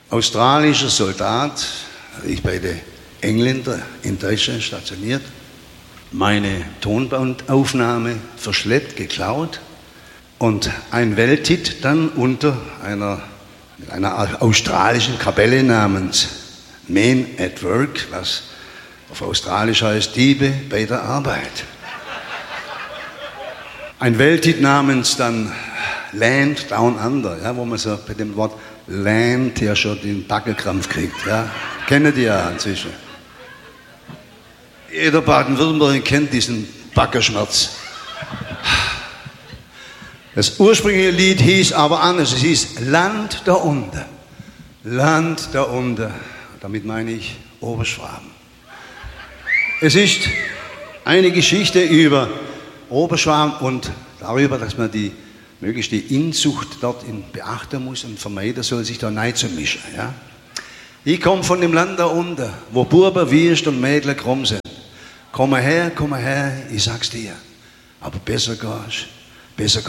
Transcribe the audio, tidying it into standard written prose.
australischer Soldat, ich bei den Engländern in Deutschland stationiert, meine Tonbandaufnahme verschleppt, geklaut und ein Welthit dann unter einer australischen Kapelle namens Men at Work, was auf Australisch heißt Diebe bei der Arbeit. Ein Welthit namens dann Land Down Under, ja, wo man so bei dem Wort Land ja schon den Backelkrampf kriegt. Ja. Kennt ihr ja inzwischen. Jeder Baden-Württemberger kennt diesen Backerschmerz. Das ursprüngliche Lied hieß aber anders. Es hieß Land da unten. Land da unten. Damit meine ich Oberschwaben. Es ist eine Geschichte über Oberschwaben und darüber, dass man möglichst die Inzucht dort beachten muss und vermeiden soll, sich da reinzumischen. Ja? Ich komme von dem Land da unten, wo Buben, Wierst und Mädchen krumm sind. Komm her, ich sag's dir. Aber besser gehst